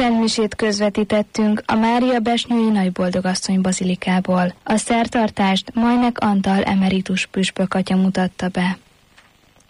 szentmisét közvetítettünk a Mária Besnyői Nagyboldogasszony bazilikából. A szertartást Majnek Antal emeritus püspök atya mutatta be.